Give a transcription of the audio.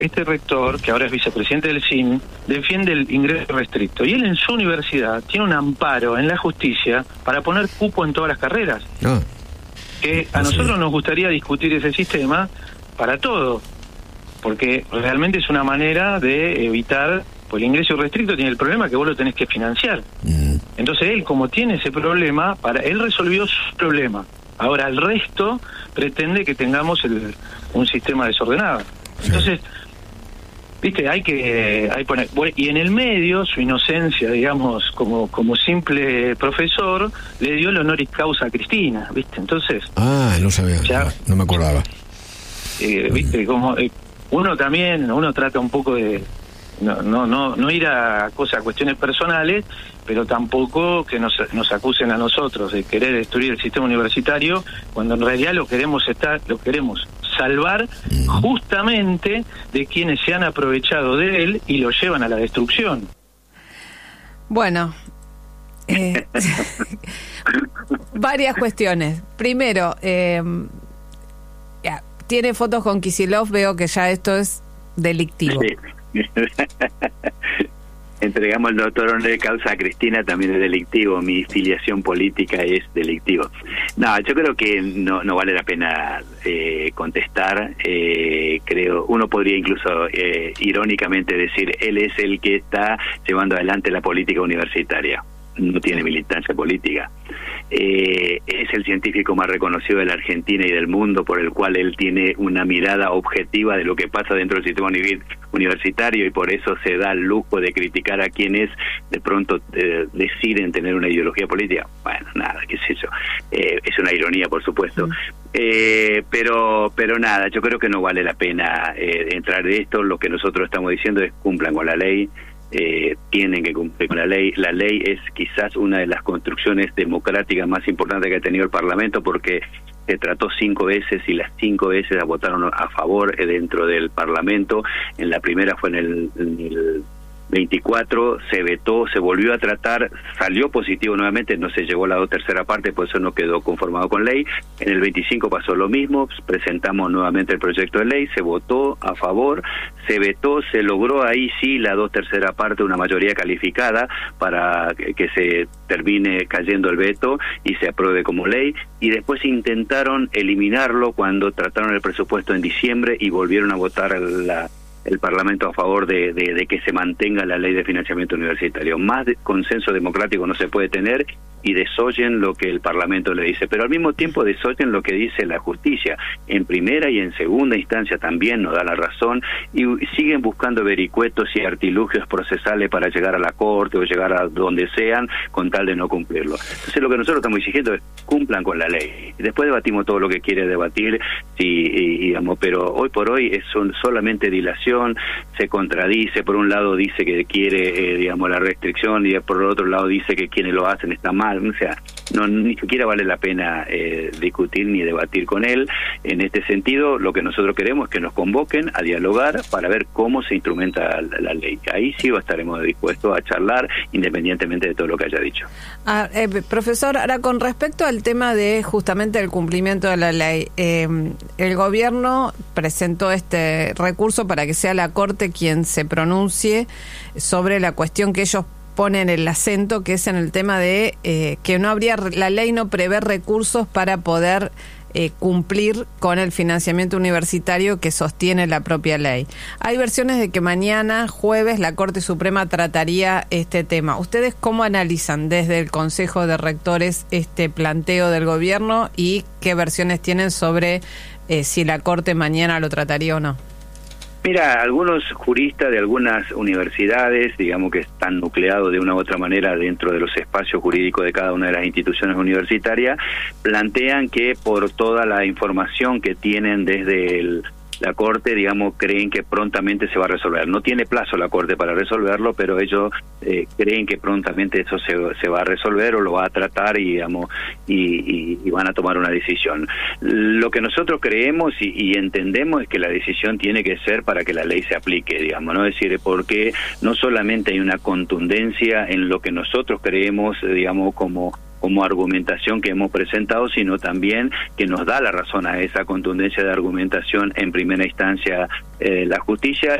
este rector, que ahora es vicepresidente del CIN, defiende el ingreso restricto. Y él en su universidad tiene un amparo en la justicia para poner cupo en todas las carreras. Que a nosotros nos gustaría discutir ese sistema para todo, porque realmente es una manera de evitar, pues el ingreso restricto tiene el problema que vos lo tenés que financiar. Entonces él, como tiene ese problema, él resolvió su problema. Ahora el resto pretende que tengamos un sistema desordenado. Entonces, viste, hay poner, y en el medio su inocencia, digamos, como simple profesor, le dio el honoris causa a Cristina, viste. Entonces, no sabía, no me acordaba. Viste, como uno trata un poco de no ir a cuestiones personales, pero tampoco que nos acusen a nosotros de querer destruir el sistema universitario, cuando en realidad lo queremos salvar justamente de quienes se han aprovechado de él y lo llevan a la destrucción. Bueno, varias cuestiones. Primero, tiene fotos con Kicillof, veo que ya esto es delictivo. Sí. Entregamos el doctor honoris causa a Cristina, también es delictivo. Mi filiación política es delictivo. No, yo creo que no vale la pena contestar. Creo, uno podría incluso irónicamente decir, él es el que está llevando adelante la política universitaria. No tiene militancia política. Es el científico más reconocido de la Argentina y del mundo, por el cual él tiene una mirada objetiva de lo que pasa dentro del sistema universitario, y por eso se da el lujo de criticar a quienes de pronto deciden tener una ideología política. Bueno, nada, qué sé yo. Es una ironía, por supuesto. Pero nada, yo creo que no vale la pena entrar en esto. Lo que nosotros estamos diciendo es cumplan con la ley. Tienen que cumplir con la ley. La ley es quizás una de las construcciones democráticas más importantes que ha tenido el Parlamento, porque se trató 5 veces y las 5 veces la votaron a favor dentro del Parlamento. En la primera fue en el 24, se vetó, se volvió a tratar, salió positivo nuevamente, no se llegó a la tercera parte, por eso no quedó conformado con ley. En el 25 pasó lo mismo, presentamos nuevamente el proyecto de ley, se votó a favor, se vetó, se logró ahí sí la 2/3 parte, una mayoría calificada para que se termine cayendo el veto y se apruebe como ley, y después intentaron eliminarlo cuando trataron el presupuesto en diciembre y volvieron a votar el Parlamento a favor de que se mantenga la ley de financiamiento universitario. Más consenso democrático no se puede tener, y desoyen lo que el Parlamento le dice, pero al mismo tiempo desoyen lo que dice la justicia. En primera y en segunda instancia también nos da la razón, y siguen buscando vericuetos y artilugios procesales para llegar a la Corte o llegar a donde sean con tal de no cumplirlo. Entonces lo que nosotros estamos exigiendo es cumplan con la ley. Y después debatimos todo lo que quiere debatir, digamos, pero hoy por hoy es solamente dilación, se contradice. Por un lado dice que quiere digamos la restricción, y por el otro lado dice que quienes lo hacen están mal. O sea, ni siquiera vale la pena discutir ni debatir con él. En este sentido, lo que nosotros queremos es que nos convoquen a dialogar para ver cómo se instrumenta la ley. Ahí sí estaremos dispuestos a charlar, independientemente de todo lo que haya dicho. Profesor, ahora con respecto al tema de justamente el cumplimiento de la ley, el gobierno presentó este recurso para que sea la Corte quien se pronuncie sobre la cuestión que ellos ponen el acento, que es en el tema de que la ley no prevé recursos para poder cumplir con el financiamiento universitario que sostiene la propia ley. Hay versiones de que mañana, jueves, la Corte Suprema trataría este tema. ¿Ustedes cómo analizan desde el Consejo de Rectores este planteo del gobierno, y qué versiones tienen sobre si la Corte mañana lo trataría o no? Mira, algunos juristas de algunas universidades, digamos que están nucleados de una u otra manera dentro de los espacios jurídicos de cada una de las instituciones universitarias, plantean que por toda la información que tienen desde la Corte, digamos, creen que prontamente se va a resolver. No tiene plazo la Corte para resolverlo, pero ellos creen que prontamente eso se va a resolver o lo va a tratar, y digamos y van a tomar una decisión. Lo que nosotros creemos y entendemos es que la decisión tiene que ser para que la ley se aplique, digamos, ¿no? Es decir, porque no solamente hay una contundencia en lo que nosotros creemos, digamos, como como argumentación que hemos presentado, sino también que nos da la razón a esa contundencia de argumentación en primera instancia la justicia,